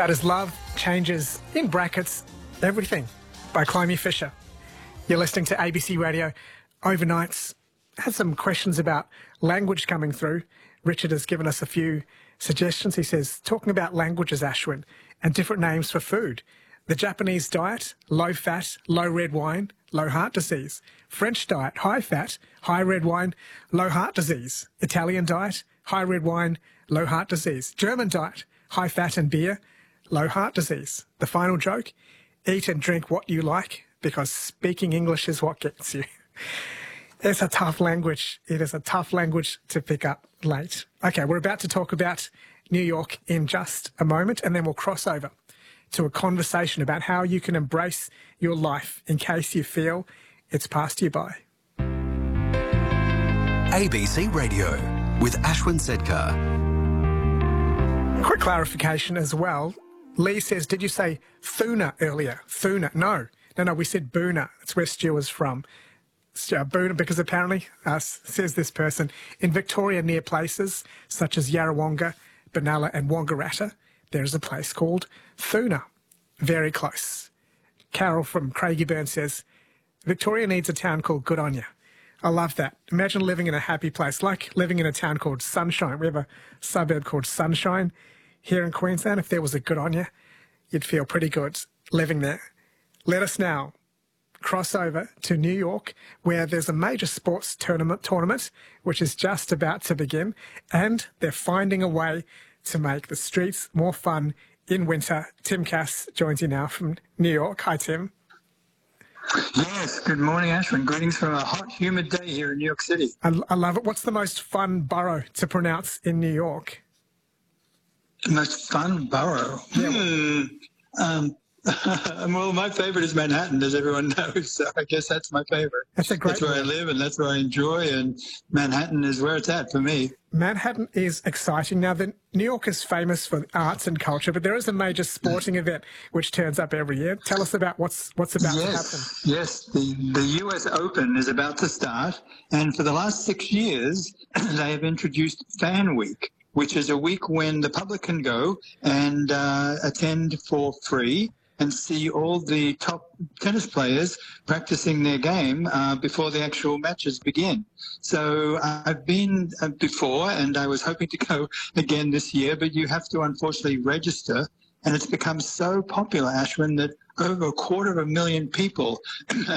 That is Love Changes, in brackets, Everything, by Clomie Fisher. You're listening to ABC Radio Overnights. Had some questions about language coming through. Richard has given us a few suggestions. He says, talking about languages, Ashwin, and different names for food. The Japanese diet, low fat, low red wine, low heart disease. French diet, high fat, high red wine, low heart disease. Italian diet, high red wine, low heart disease. German diet, high fat and beer, low heart disease. The final joke, eat and drink what you like, because speaking English is what gets you. It's a tough language. It is a tough language to pick up late. Okay, we're about to talk about New York in just a moment, and then we'll cross over to a conversation about how you can embrace your life in case you feel it's passed you by. ABC Radio with Ashwin Sedkar. Quick clarification as well. Lee says, did you say Thuna earlier? Thuna. No, we said Boona. That's where Stu is from. Boona, because apparently, says this person, in Victoria near places such as Yarrawonga, Benalla and Wangaratta, there is a place called Thuna. Very close. Carol from Craigieburn says, Victoria needs a town called Good On Ya. I love that. Imagine living in a happy place, like living in a town called Sunshine. We have a suburb called Sunshine here in Queensland. If there was a Good On Ya, you'd feel pretty good living there. Let us now cross over to New York, where there's a major sports tournament, which is just about to begin, and they're finding a way to make the streets more fun in winter. Tim Cass joins you now from New York. Hi, Tim. Yes, good morning, Ashwin. Greetings from a hot, humid day here in New York City. I love it. What's the most fun borough to pronounce in New York? The most fun borough? Yeah. Well, my favorite is Manhattan, as everyone knows, so I guess that's my favorite. That's a great That's where I live and that's where I enjoy, and Manhattan is where it's at for me. Manhattan is exciting. Now, New York is famous for arts and culture, but there is a major sporting event which turns up every year. Tell us about what's about to happen. Yes, the US Open is about to start, and for the last 6 years, they have introduced Fan Week, which is a week when the public can go and attend for free and see all the top tennis players practicing their game before the actual matches begin. So I've been before, and I was hoping to go again this year, but you have to unfortunately register. And it's become so popular, Ashwin, that over 250,000 people